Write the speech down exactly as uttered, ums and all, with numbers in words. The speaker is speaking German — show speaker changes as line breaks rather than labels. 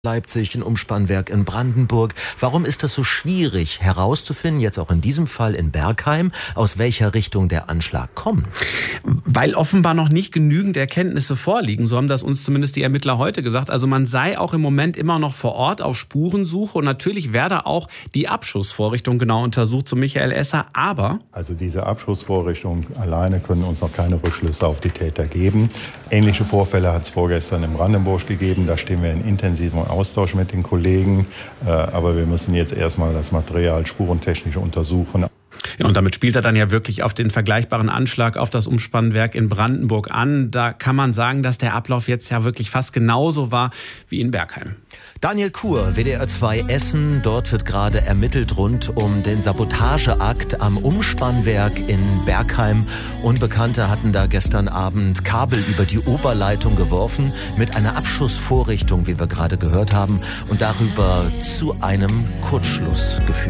Leipzig, ein Umspannwerk in Brandenburg. Warum ist das so schwierig herauszufinden, jetzt auch in diesem Fall in Bergheim, aus welcher Richtung der Anschlag kommt?
Weil offenbar noch nicht genügend Erkenntnisse vorliegen, so haben das uns zumindest die Ermittler heute gesagt. Also man sei auch im Moment immer noch vor Ort auf Spurensuche und natürlich werde auch die Abschussvorrichtung genau untersucht, so Michael Esser, aber...
Also diese Abschussvorrichtung alleine können uns noch keine Rückschlüsse auf die Täter geben. Ähnliche Vorfälle hat es vorgestern in Brandenburg gegeben, da stehen wir in intensiven Austausch mit den Kollegen, aber wir müssen jetzt erstmal das Material spurentechnisch untersuchen.
Ja, und damit spielt er dann ja wirklich auf den vergleichbaren Anschlag auf das Umspannwerk in Brandenburg an. Da kann man sagen, dass der Ablauf jetzt ja wirklich fast genauso war wie in Bergheim.
Daniel Kur, W D R zwei Essen. Dort wird gerade ermittelt rund um den Sabotageakt am Umspannwerk in Bergheim. Unbekannte hatten da gestern Abend Kabel über die Oberleitung geworfen mit einer Abschussvorrichtung, wie wir gerade gehört haben, und darüber zu einem Kurzschluss geführt.